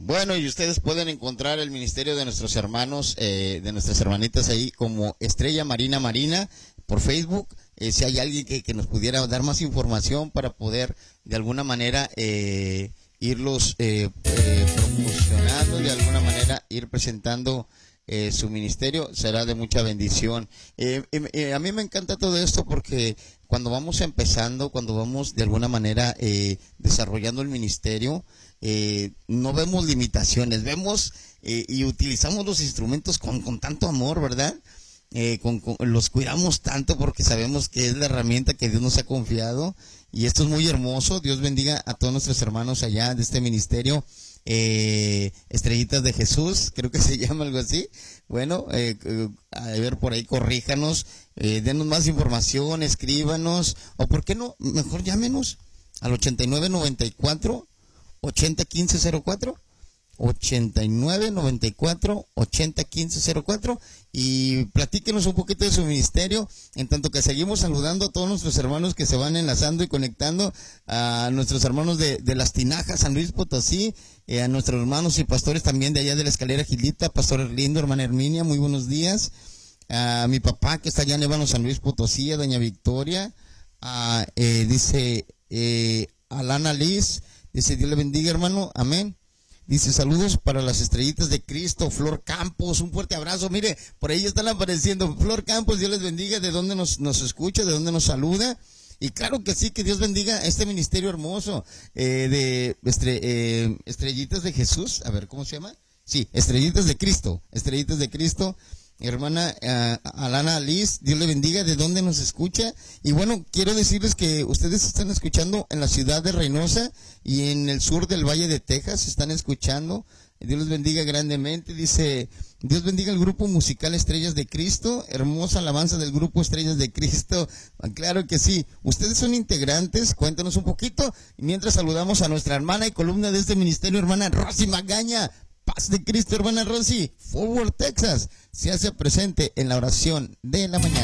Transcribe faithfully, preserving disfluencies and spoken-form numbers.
Bueno, y ustedes pueden encontrar el ministerio de nuestros hermanos, eh, de nuestras hermanitas ahí como Estrella Marina Marina por Facebook. Eh, si hay alguien que, que nos pudiera dar más información para poder de alguna manera eh, irlos eh, eh, promocionando, de alguna manera ir presentando eh, su ministerio, será de mucha bendición. Eh, eh, a mí me encanta todo esto porque cuando vamos empezando, cuando vamos de alguna manera eh, desarrollando el ministerio, Eh, no vemos limitaciones, vemos eh, y utilizamos los instrumentos con, con tanto amor, ¿verdad? Eh, con, con, los cuidamos tanto porque sabemos que es la herramienta que Dios nos ha confiado y esto es muy hermoso. Dios bendiga a todos nuestros hermanos allá de este ministerio, eh, Estrellitas de Jesús, creo que se llama algo así. Bueno, eh, eh, a ver, por ahí corríjanos, eh, denos más información, escríbanos, o por qué no, mejor llámenos al ochenta y nueve noventa y cuatro ochenta quince cero cuatro, ochenta y nueve noventa y cuatro ochenta quince cero cuatro, y platíquenos un poquito de su ministerio, en tanto que seguimos saludando a todos nuestros hermanos que se van enlazando y conectando, a nuestros hermanos de, de Las Tinajas, San Luis Potosí, eh, a nuestros hermanos y pastores también de allá de la Escalera Gilita, Pastor Erlindo, hermana Herminia, muy buenos días, a mi papá que está allá en Ébano, San Luis Potosí, a doña Victoria, a, eh, dice eh, Alana Liz. Dice, Dios le bendiga, hermano, amén. Dice, saludos para las Estrellitas de Cristo, Flor Campos, un fuerte abrazo. Mire, por ahí están apareciendo. Flor Campos, Dios les bendiga, de dónde nos, nos escucha, de dónde nos saluda. Y claro que sí, que Dios bendiga este ministerio hermoso eh, de estre, eh, Estrellitas de Jesús. A ver, ¿cómo se llama? Sí, Estrellitas de Cristo, Estrellitas de Cristo. Hermana uh, Alana Liz, Dios le bendiga, de dónde nos escucha. Y bueno, quiero decirles que ustedes están escuchando en la ciudad de Reynosa y en el sur del Valle de Texas, están escuchando. Dios les bendiga grandemente. Dice, Dios bendiga el grupo musical Estrellas de Cristo, hermosa alabanza del grupo Estrellas de Cristo. Claro que sí, ustedes son integrantes, cuéntanos un poquito. Y mientras saludamos a nuestra hermana y columna de este ministerio, hermana Rosy Magaña. Paz de Cristo, hermana Rosy, Forward Texas, se hace presente en la oración de la mañana.